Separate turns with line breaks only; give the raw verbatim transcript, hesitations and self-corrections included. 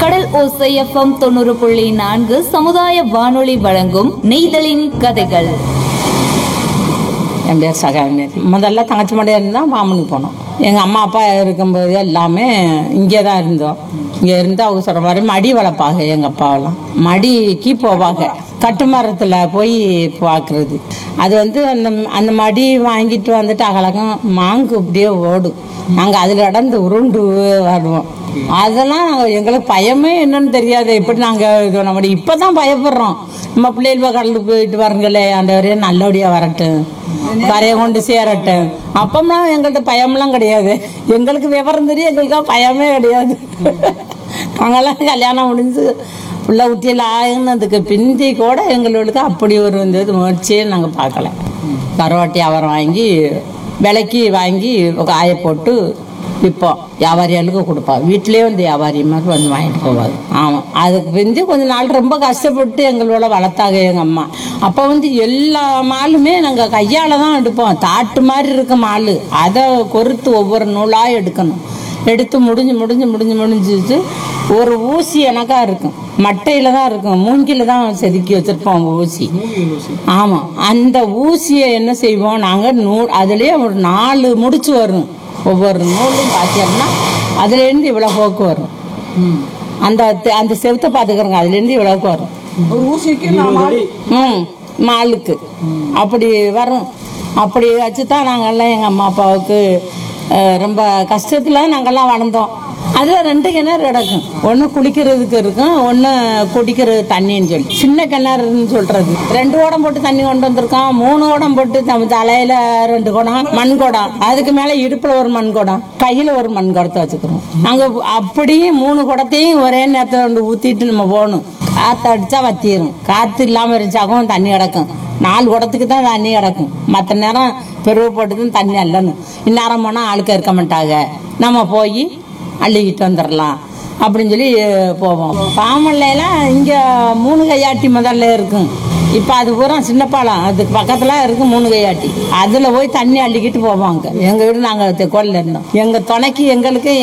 கடல் ஓசை எஃப்எம் தொண்ணூறு புள்ளி நான்கு சமுதாய வானொலி வழங்கும் நெய்தலின் கதைகள்.
என் பேர் சகாமேரி. முதல்ல தங்கச்சி மடையாக இருந்தால் மாமனுக்கு போனோம். எங்கள் அம்மா அப்பா இருக்கும்போது எல்லாமே இங்கே தான் இருந்தோம். இங்கே இருந்து அவங்க சொல்கிற மாதிரி மடி வளர்ப்பாங்க. எங்கள் அப்பாவெல்லாம் மடிக்கு போவாங்க. கட்டு மரத்தில் போய் பார்க்குறது. அது வந்து அந்த அந்த மடி வாங்கிட்டு வந்துட்டு அகலகம் மாங்கு அப்படியே ஓடும். நாங்கள் அதில் இடந்து உருண்டு வருவோம். அதெல்லாம் எங்களுக்கு பயமே என்னன்னு தெரியாது. எப்படி நாங்கள் இது பண்ண முடியும். இப்போ தான் பயப்படுறோம். நம்ம பிள்ளைகள் கடலுக்கு போயிட்டு வரங்களே, அந்த வரையும் நல்லபடியாக வரட்டும், கரையை கொண்டு சேரட்டும். அப்பம்லாம் எங்கள்கிட்ட பயம்லாம் கிடையாது. எங்களுக்கு விவரம் தெரியும், எங்களுக்காக பயமே கிடையாது. நாங்கெல்லாம் கல்யாணம் முடிஞ்சு பிள்ளை ஊட்டியில் ஆகினதுக்கு பிந்தி கூட எங்களுக்கு அப்படி ஒரு வந்து முயற்சியே நாங்கள் பார்க்கல. கருவாட்டி அவரம் வாங்கி விலைக்கு வாங்கி காய போட்டு விற்போம். வியாபாரிகளுக்கு கொடுப்போம். வீட்டிலேயே வந்து வியாபாரி மாதிரி வந்து வாங்கிட்டு போவாங்க. ஆமாம், அதுக்கு பிந்தி கொஞ்ச நாள் ரொம்ப கஷ்டப்பட்டு எங்களோட வளர்த்தாங்க எங்கள் அம்மா. அப்போ வந்து எல்லா மாலுமே நாங்கள் கையால் தான் எடுப்போம். தாட்டு மாதிரி இருக்க மால், அதை கொறுத்து ஒவ்வொரு நூலாக எடுக்கணும். எடுத்து முடிஞ்சு முடிஞ்சு முடிஞ்சு முடிஞ்சிச்சு ஒரு ஊசி எனக்கா இருக்கும். மட்டையில தான் இருக்கும், மூங்கில தான் செதுக்கி வச்சிருப்போம் ஊசி. ஆமாம், அந்த ஊசியை என்ன செய்வோம் நாங்கள், நூ அதுலேயே ஒரு நாலு முடிச்சு வரும். ஒவ்வொரு நூலும் பார்த்தீங்கன்னா அதுலேருந்து இவ்வளோ போக்கு வரும். அந்த அந்த செவத்தை பார்த்துக்கிறோங்க, அதுலேருந்து இவ்வளோக்கு வரும் ஒரு ஊசிக்கு. ம் மாலுக்கு அப்படி வரும். அப்படி வச்சு தான் நாங்கள்லாம் எங்கள் அம்மா அப்பாவுக்கு ரொம்ப கஷ்டத்தில் நாங்கள்லாம் வளர்ந்தோம். அதில் ரெண்டு கிணறு கிடக்கும். ஒன்று குளிக்கிறதுக்கு இருக்கும், ஒன்று குடிக்கிறது தண்ணின்னு சொல்லி சின்ன கிணறுன்னு சொல்கிறது. ரெண்டு குடம் போட்டு தண்ணி கொண்டு வந்திருக்கோம். மூணு குடம் போட்டு நம்ம தலையில் ரெண்டு குடம் மண் குடம், அதுக்கு மேலே இடுப்பில் ஒரு மண் குடம், கையில் ஒரு மண் குடத்தை வச்சுக்கிறோம். நாங்கள் அப்படியே மூணு குடத்தையும் ஒரே நேரத்தில் கொண்டு ஊற்றிட்டு நம்ம போகணும். காற்று அடித்தா வத்திடும். காற்று இல்லாமல் இருந்துச்சாக்கும் தண்ணி கிடக்கும். நாலு குடத்துக்கு தான் தண்ணி கிடக்கும். மற்ற நேரம் பெருவை போட்டு தான் தண்ணி அல்லணும். இந்நேரம் போனால் ஆளுக்க இருக்க மாட்டாங்க, நம்ம போய் அள்ளிக்கிட்டு வந்துடலாம் அப்படின்னு சொல்லி போவோம். பாமல்லையெல்லாம் இங்கே மூணு கையாட்டி முதல்ல இருக்கும். இப்போ அது பூரா சின்ன பாலம், அதுக்கு பக்கத்தில் இருக்கும் மூணு கையாட்டி. அதில் போய் தண்ணி அள்ளிக்கிட்டு போவாங்க. எங்கள் வீடு நாங்கள் கோலில் இருந்தோம். எங்கள் துணைக்கு எங்களுக்கு